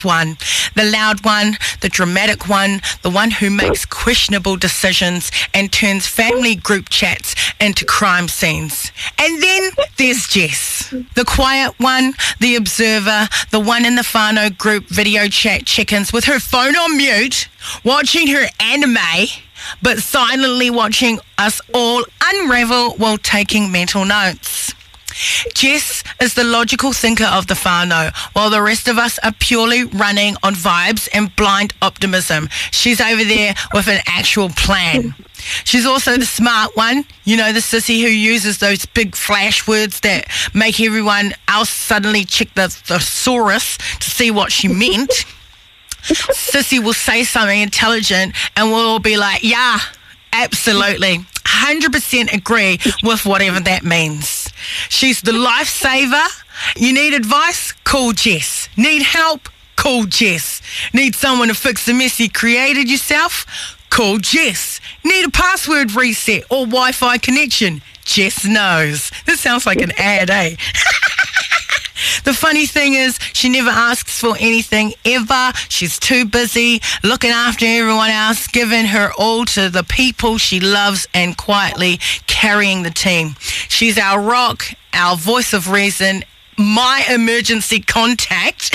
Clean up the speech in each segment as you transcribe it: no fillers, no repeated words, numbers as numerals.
one, the loud one, the dramatic one, the one who makes questionable decisions and turns family group chats into crime scenes. And then there's Jess, the quiet one, the observer, the one in the whānau group video chat chickens with her phone on mute, watching her anime, but silently watching us all unravel while taking mental notes. Jess is the logical thinker of the whānau, while the rest of us are purely running on vibes and blind optimism. She's over there with an actual plan. She's also the smart one, you know, the sissy who uses those big flash words that make everyone else suddenly check the thesaurus to see what she meant. Sissy will say something intelligent and we'll all be like, yeah, absolutely, 100% agree with whatever that means. She's the lifesaver. You need advice? Call Jess. Need help? Call Jess. Need someone to fix the mess you created yourself? Call Jess. Need a password reset or Wi-Fi connection? Jess knows. This sounds like an ad, eh? The funny thing is, she never asks for anything ever. She's too busy looking after everyone else, giving her all to the people she loves and quietly carrying the team. She's our rock, our voice of reason, my emergency contact,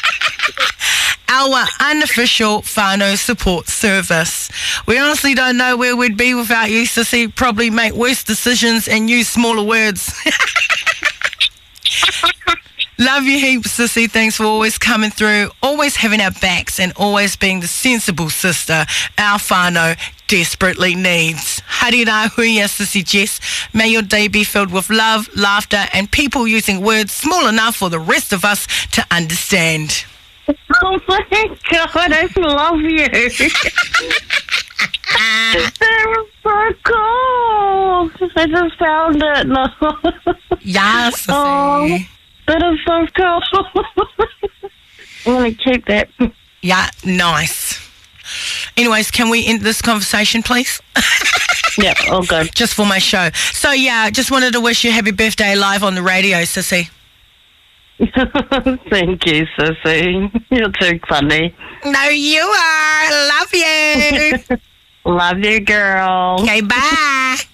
our unofficial whānau support service. We honestly don't know where we'd be without you, Sissy. Probably make worse decisions and use smaller words. Love you heaps, Sissy. Thanks for always coming through, always having our backs and always being the sensible sister our whānau desperately needs. Harira huia, Sissy Jess. May your day be filled with love, laughter and people using words small enough for the rest of us to understand. Oh my God, I love you. That was so cool. I just found it. No. Yes, Sissy. Oh. That is so cool. I'm going to keep that. Yeah, nice. Anyways, can we end this conversation, please? Yep, all good. Just for my show. So, yeah, just wanted to wish you happy birthday live on the radio, Sissy. Thank you, Sissy. You're too funny. No, you are. Love you. Love you, girl. Okay, bye.